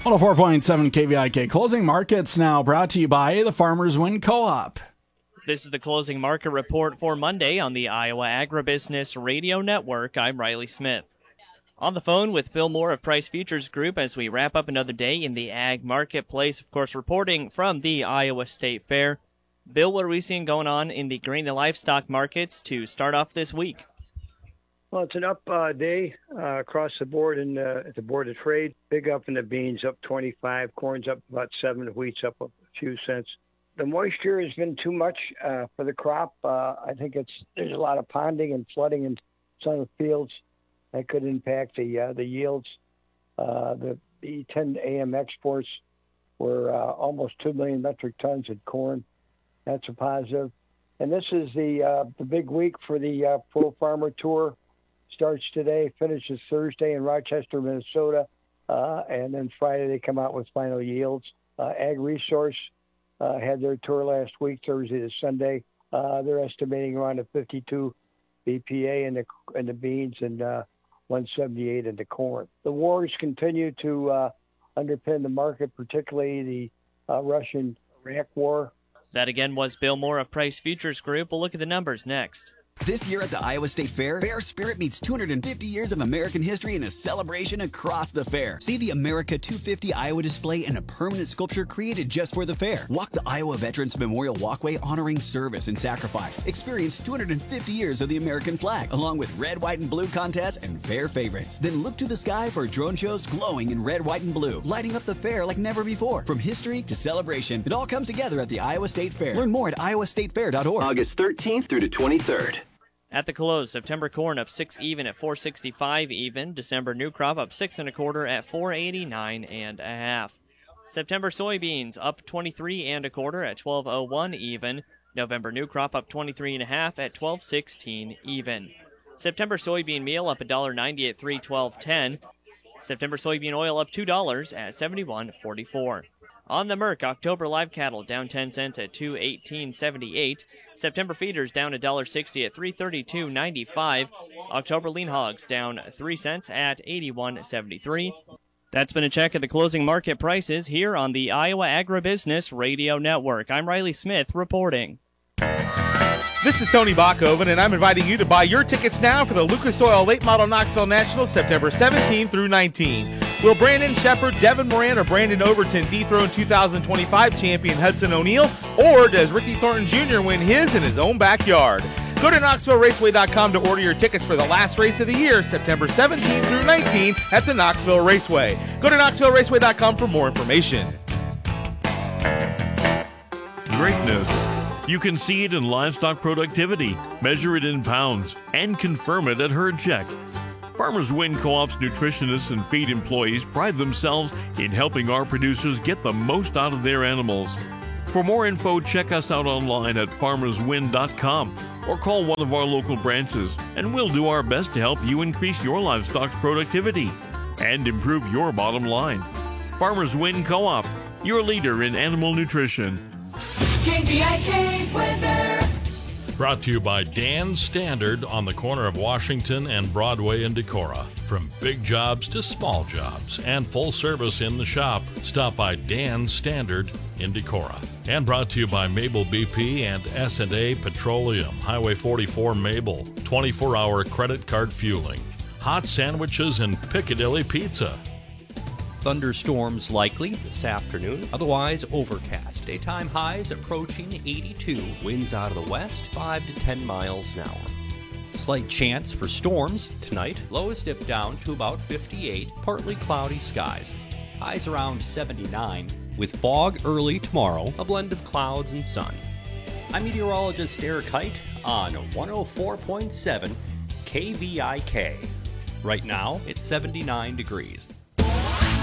104.7 KVIK closing markets now brought to you by the Farmers Win Co-op. This is the closing market report for Monday on the Iowa Agribusiness Radio Network. I'm Riley Smith. On the phone with Bill Moore of Price Futures Group as we wrap up another day in the ag marketplace, of course, reporting from the Iowa State Fair. Bill, what are we seeing going on in the grain and livestock markets to start off this week? Well, it's an up day across the board at the Board of Trade. Big up in the beans, up 25. Corn's up about 7. Wheat's up a few cents. The moisture has been too much for the crop. I think there's a lot of ponding and flooding in some of the fields that could impact the yields. The 10 AM exports were almost 2 million metric tons in corn. That's a positive. And this is the big week for the Pro Farmer Tour. Starts today, finishes Thursday in Rochester, Minnesota, and then Friday they come out with final yields. Ag Resource had their tour last week, Thursday to Sunday. They're estimating around a 52 BPA in the beans and 178 in the corn. The wars continue to underpin the market, particularly the Russian-Iraq war. That again was Bill Moore of Price Futures Group. We'll look at the numbers next. This year at the Iowa State Fair, Fair Spirit meets 250 years of American history in a celebration across the fair. See the America 250 Iowa display and a permanent sculpture created just for the fair. Walk the Iowa Veterans Memorial Walkway honoring service and sacrifice. Experience 250 years of the American flag, along with red, white, and blue contests and fair favorites. Then look to the sky for drone shows glowing in red, white, and blue, lighting up the fair like never before. From history to celebration, it all comes together at the Iowa State Fair. Learn more at iowastatefair.org. August 13th through the 23rd. At the close, September corn up 6 even at 465 even. December new crop up 6 1/4 at 489 1/2. September soybeans up 23 1/4 at 1201 even. November new crop up 23 1/2 at 1216 even. September soybean meal up $1.90 at 312.10. September soybean oil up $2 at 71.44. On the Merc, October live cattle down 10 cents at 218.78. September feeders down $1.60 at 332.95. October lean hogs down 3 cents at 81.73. That's been a check of the closing market prices here on the Iowa Agribusiness Radio Network. I'm Riley Smith reporting. This is Tony Bachhoven, and I'm inviting you to buy your tickets now for the Lucas Oil Late Model Knoxville National, September 17 through 19. Will Brandon Shepard, Devin Moran, or Brandon Overton dethrone 2025 champion Hudson O'Neal, or does Ricky Thornton Jr. win his in his own backyard? Go to KnoxvilleRaceway.com to order your tickets for the last race of the year, September 17 through 19 at the Knoxville Raceway. Go to KnoxvilleRaceway.com for more information. Greatness. You can see it in livestock productivity, measure it in pounds, and confirm it at herd check. Farmers Win Co-op's nutritionists and feed employees pride themselves in helping our producers get the most out of their animals. For more info, check us out online at farmerswin.com or call one of our local branches, and we'll do our best to help you increase your livestock's productivity and improve your bottom line. Farmers Win Co-op, your leader in animal nutrition. KVIK weather. Brought to you by Dan's Standard on the corner of Washington and Broadway in Decorah. From big jobs to small jobs and full service in the shop, stop by Dan's Standard in Decorah. And brought to you by Mabel BP and S&A Petroleum, Highway 44 Mabel, 24-hour credit card fueling, hot sandwiches and Piccadilly Pizza. Thunderstorms likely this afternoon, otherwise overcast. Daytime highs approaching 82, winds out of the west 5 to 10 miles an hour. Slight chance for storms tonight, lows dip down to about 58, partly cloudy skies. Highs around 79, with fog early tomorrow, a blend of clouds and sun. I'm meteorologist Eric Height on 104.7 KVIK. Right now, it's 79 degrees.